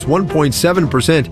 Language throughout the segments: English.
1.7%,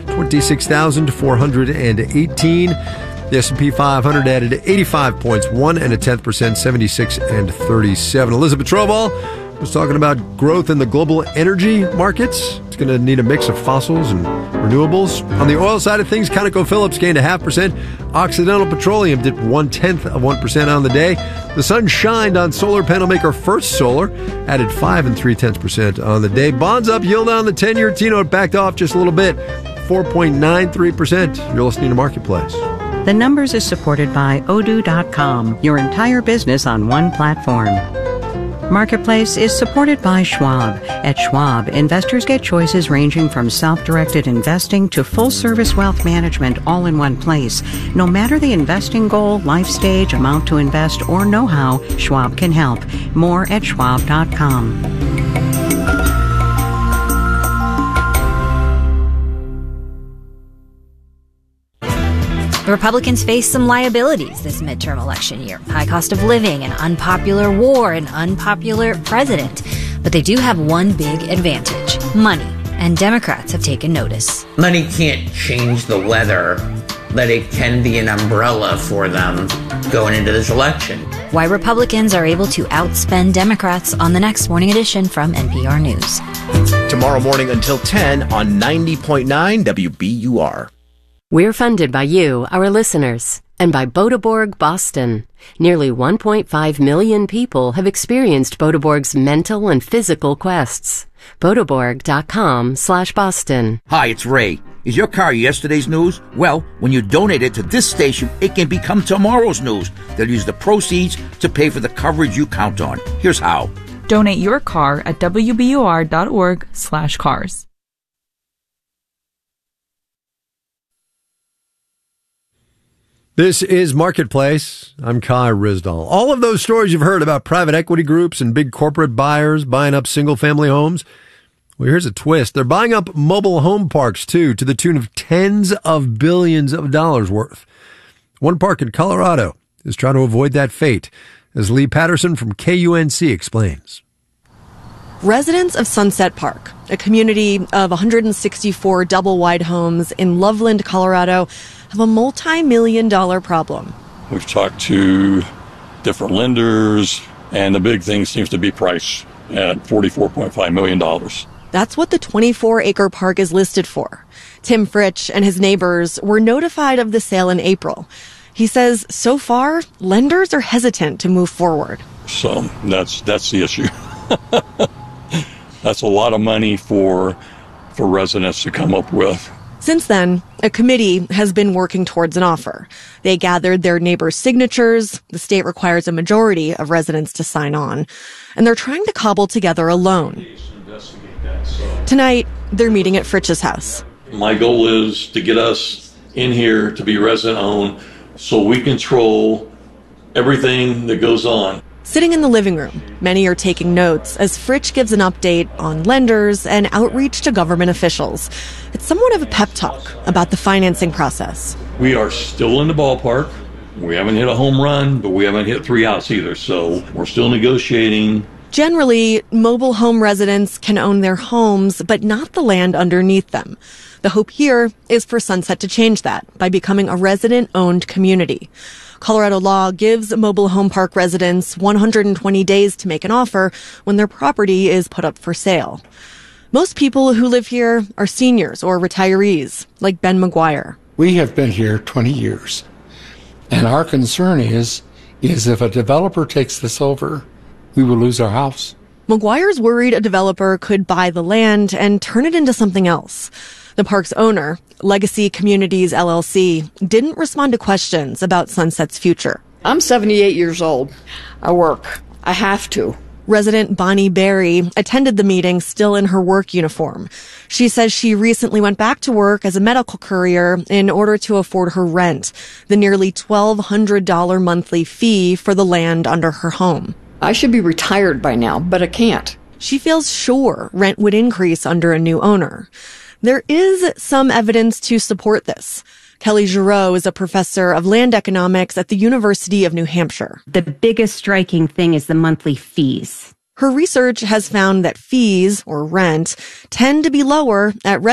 26,418. The S&P 500 added 85 points, 1.1%, 76 and 37. Elizabeth Trovall was talking about growth in the global energy markets. It's going to need a mix of fossils and renewables. On the oil side of things, ConocoPhillips gained 0.5%. Occidental Petroleum dipped 0.1% on the day. The sun shined on solar panel maker First Solar, added 5.3% on the day. Bonds up, yield on the 10-year T-note backed off just a little bit, 4.93%. You're listening to Marketplace. The Numbers is supported by Odoo.com, your entire business on one platform. Marketplace is supported by Schwab. At Schwab, investors get choices ranging from self-directed investing to full-service wealth management all in one place. No matter the investing goal, life stage, amount to invest, or know-how, Schwab can help. More at Schwab.com. Republicans face some liabilities this midterm election year. High cost of living, an unpopular war, an unpopular president. But they do have one big advantage: money. And Democrats have taken notice. Money can't change the weather, but it can be an umbrella for them going into this election. Why Republicans are able to outspend Democrats on the next Morning Edition from NPR News. Tomorrow morning until 10 on 90.9 WBUR. We're funded by you, our listeners, and by Bodeborg Boston. Nearly 1.5 million people have experienced Bodeborg's mental and physical quests. Bodeborg.com/Boston. Hi, it's Ray. Is your car yesterday's news? Well, when you donate it to this station, it can become tomorrow's news. They'll use the proceeds to pay for the coverage you count on. Here's how. Donate your car at WBUR.org/cars. This is Marketplace. I'm Kai Rizdal. All of those stories you've heard about private equity groups and big corporate buyers buying up single-family homes, well, here's a twist. They're buying up mobile home parks, too, to the tune of tens of billions of dollars worth. One park in Colorado is trying to avoid that fate, as Lee Patterson from KUNC explains. Residents of Sunset Park, a community of 164 double-wide homes in Loveland, Colorado, have a multi-million-dollar problem. We've talked to different lenders, and the big thing seems to be price at $44.5 million. That's what the 24-acre park is listed for. Tim Fritsch and his neighbors were notified of the sale in April. He says so far, lenders are hesitant to move forward. So that's the issue. That's a lot of money for residents to come up with. Since then, a committee has been working towards an offer. They gathered their neighbors' signatures. The state requires a majority of residents to sign on. And they're trying to cobble together a loan. Tonight, they're meeting at Fritsch's house. My goal is to get us in here to be resident-owned so we control everything that goes on. Sitting in the living room, many are taking notes as Fritsch gives an update on lenders and outreach to government officials. It's somewhat of a pep talk about the financing process. We are still in the ballpark. We haven't hit a home run, but we haven't hit 3 outs either, so we're still negotiating. Generally, mobile home residents can own their homes, but not the land underneath them. The hope here is for Sunset to change that by becoming a resident-owned community. Colorado law gives mobile home park residents 120 days to make an offer when their property is put up for sale. Most people who live here are seniors or retirees, like Ben McGuire. We have been here 20 years, and our concern is if a developer takes this over, we will lose our house. McGuire's worried a developer could buy the land and turn it into something else. The park's owner, Legacy Communities LLC, didn't respond to questions about Sunset's future. I'm 78 years old. I work. I have to. Resident Bonnie Berry attended the meeting still in her work uniform. She says she recently went back to work as a medical courier in order to afford her rent, the nearly $1,200 monthly fee for the land under her home. I should be retired by now, but I can't. She feels sure rent would increase under a new owner. There is some evidence to support this. Kelly Giroux is a professor of land economics at the University of New Hampshire. The biggest striking thing is the monthly fees. Her research has found that fees, or rent, tend to be lower at